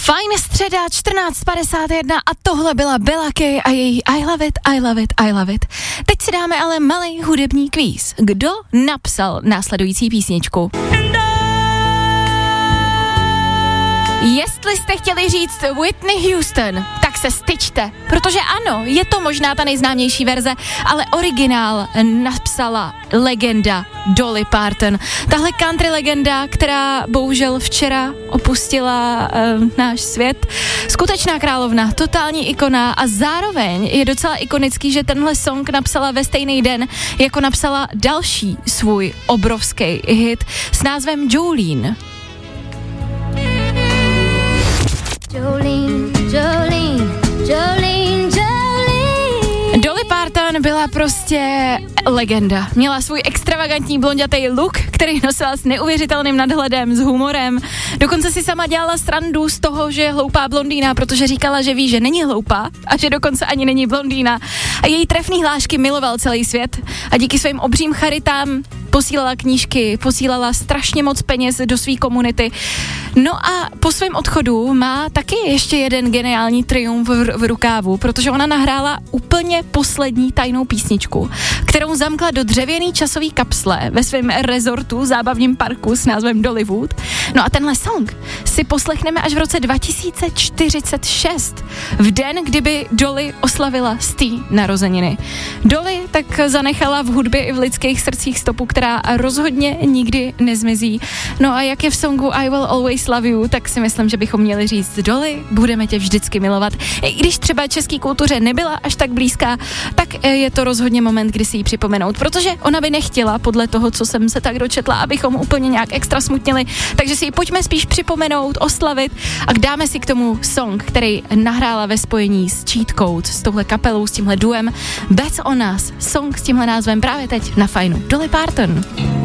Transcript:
Fajn středa, 14:51 a tohle byla Bella Kay a její I love it, I love it, I love it. Teď si dáme ale malý hudební kvíz. Kdo napsal následující písničku? Jestli jste chtěli říct Whitney Houston, tak se styčte, protože ano, je to možná ta nejznámější verze, ale originál napsala legenda Dolly Parton. Tahle country legenda, která bohužel včera opustila náš svět. Skutečná královna, totální ikona a zároveň je docela ikonický, že tenhle song napsala ve stejný den, jako napsala další svůj obrovský hit s názvem Jolene. Jolene, Jolene, Jolene, Jolene. Dolly Parton byla prostě legenda. Měla svůj extravagantní blondětej look, který nosila s neuvěřitelným nadhledem, s humorem. Dokonce si sama dělala srandu z toho, že je hloupá blondýna, protože říkala, že ví, že není hloupá a že dokonce ani není blondýna. A její trefný hlášky miloval celý svět a díky svým obřím charitám posílala knížky, posílala strašně moc peněz do své komunity. No a po svém odchodu má taky ještě jeden geniální triumf v rukávu, protože ona nahrála úplně poslední tajnou písničku, kterou zamkla do dřevěný časový kapsle ve svém rezortu, zábavním parku s názvem Dollywood. No a tenhle song si poslechneme až v roce 2046, v den, kdyby Dolly oslavila 100. narozeniny. Dolly tak zanechala v hudbě i v lidských srdcích stopu, která rozhodně nikdy nezmizí. No a jak je v songu I Will Always Love You, tak si myslím, že bychom měli říct Dolly, budeme tě vždycky milovat. I když třeba české kultuře nebyla až tak blízká, tak je to rozhodně moment, kdy si ji připomenout, protože ona by nechtěla, podle toho, co jsem se tak dočetla, abychom úplně nějak extra smutnili, takže si ji pojďme spíš připomenout, oslavit a dáme si k tomu song, který nahrála ve spojení s Cheat Code, s touhle kapelou, s tímhle duem Bets on Us, song s tímhle názvem právě teď na Fajnu. Dolly Parton.